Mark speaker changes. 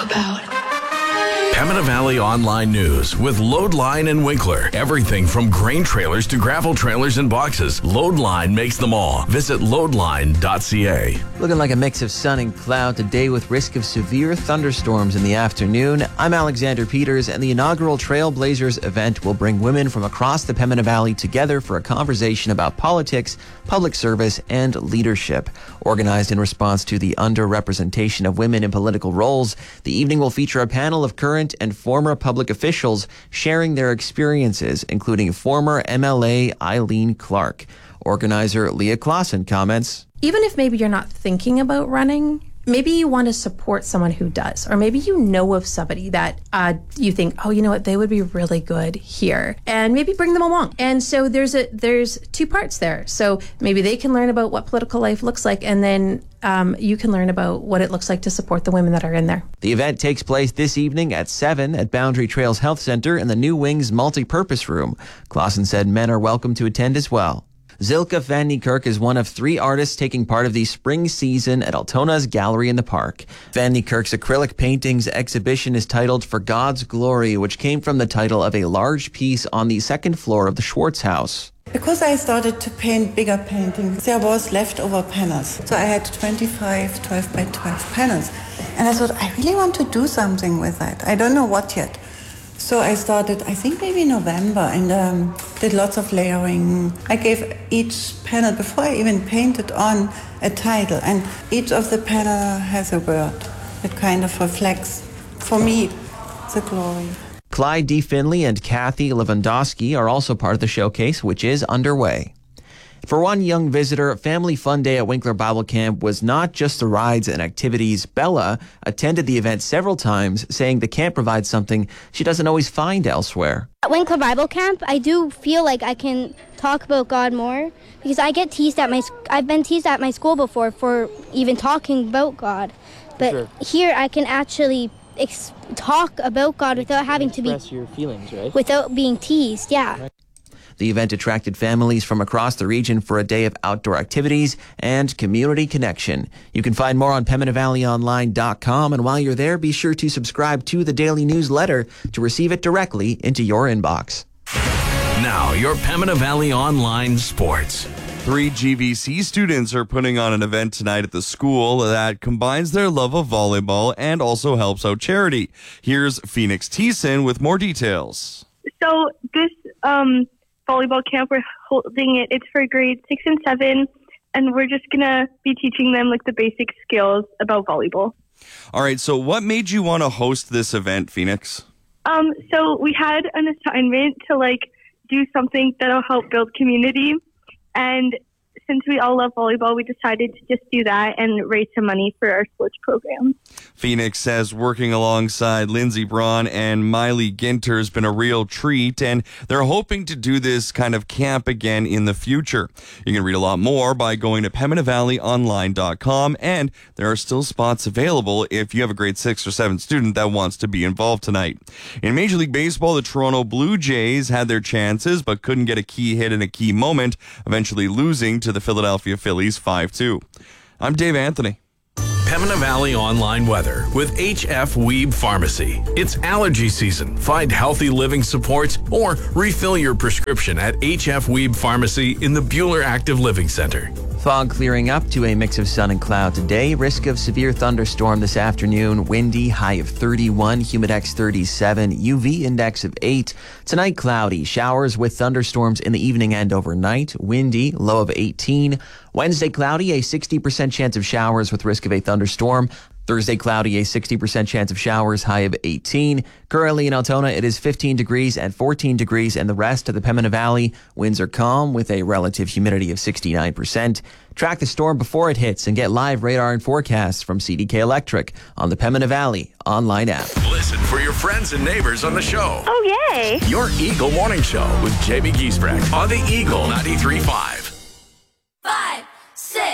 Speaker 1: about.
Speaker 2: Pembina Valley Online News with Loadline and Winkler. Everything from grain trailers to gravel trailers and boxes. Loadline makes them all. Visit loadline.ca.
Speaker 3: Looking like a mix of sun and cloud today with risk of severe thunderstorms in the afternoon. I'm Alexander Peters, and the inaugural Trailblazers event will bring women from across the Pembina Valley together for a conversation about politics, public service, and leadership. Organized in response to the underrepresentation of women in political roles, the evening will feature a panel of current and former public officials sharing their experiences, including former MLA Eileen Clark. Organizer Leah Clausen comments,
Speaker 4: even if maybe you're not thinking about running, maybe you want to support someone who does, or maybe you know of somebody that you think, oh, you know what, they would be really good here, and maybe bring them along. And so there's two parts there. So maybe they can learn about what political life looks like, and then you can learn about what it looks like to support the women that are in there.
Speaker 3: The event takes place this evening at 7 at Boundary Trails Health Center in the New Wings Multipurpose Room. Clausen said men are welcome to attend as well. Zilka Van Niekerk is one of 3 artists taking part of the spring season at Altona's Gallery in the Park. Van Niekerk's acrylic paintings exhibition is titled For God's Glory, which came from the title of a large piece on the second floor of the Schwartz House.
Speaker 5: Because I started to paint bigger paintings, there was leftover panels. So I had 25 12 by 12 panels. And I thought, I really want to do something with that. I don't know what yet. So I started, I think maybe November, and did lots of layering. I gave each panel, before I even painted on, a title. And each of the panel has a word that kind of reflects, for me, the glory.
Speaker 3: Clyde D. Finley and Kathy Lewandowski are also part of the showcase, which is underway. For one young visitor, Family Fun Day at Winkler Bible Camp was not just the rides and activities. Bella attended the event several times, saying the camp provides something she doesn't always find elsewhere.
Speaker 6: At Winkler Bible Camp, I do feel like I can talk about God more, because I get teased at I've been teased at my school before for even talking about God. But here I can actually talk about God without having to
Speaker 7: express your feelings, right?
Speaker 6: Without being teased, yeah.
Speaker 3: The event attracted families from across the region for a day of outdoor activities and community connection. You can find more on PembinaValleyOnline.com, and while you're there, be sure to subscribe to the daily newsletter to receive it directly into your inbox.
Speaker 2: Now, your Pembina Valley Online Sports.
Speaker 8: 3 GVC students are putting on an event tonight at the school that combines their love of volleyball and also helps out charity. Here's Phoenix Thiessen with more details.
Speaker 9: So this volleyball camp, we're holding it's for grades 6 and 7, and we're just gonna be teaching them like the basic skills about volleyball.
Speaker 8: All right, so what made you want to host this event, Phoenix?
Speaker 9: So we had an assignment to do something that'll help build community, and since we all love volleyball, we decided to just do that and raise some money for our sports program. Phoenix says working alongside Lindsey Braun and Miley Ginter has been a real treat, and they're hoping to do this kind of camp again in the future. You can read a lot more by going to PembinaValleyOnline.com, and there are still spots available if you have a grade 6 or 7 student that wants to be involved tonight. In Major League Baseball, the Toronto Blue Jays had their chances but couldn't get a key hit in a key moment, eventually losing to the Philadelphia Phillies 5-2. I'm Dave Anthony.
Speaker 2: Pembina Valley Online weather with HF Weeb Pharmacy. It's allergy season. Find healthy living supports or refill your prescription at HF Weeb Pharmacy in the Bueller Active Living Center.
Speaker 3: Fog clearing up to a mix of sun and cloud today. Risk of severe thunderstorm this afternoon. Windy, high of 31, humidex 37, UV index of 8. Tonight, cloudy. Showers with thunderstorms in the evening and overnight. Windy, low of 18. Wednesday, cloudy, a 60% chance of showers with risk of a thunderstorm. Thursday, cloudy, a 60% chance of showers, high of 18. Currently in Altona, it is 15 degrees and 14 degrees in the rest of the Pembina Valley. Winds are calm with a relative humidity of 69%. Track the storm before it hits and get live radar and forecasts from CDK Electric on the Pembina Valley online app.
Speaker 2: Listen for your friends and neighbors on the show.
Speaker 9: Oh, yay!
Speaker 2: Your Eagle Morning Show with Jamie Giesbrecht on the Eagle 93.5.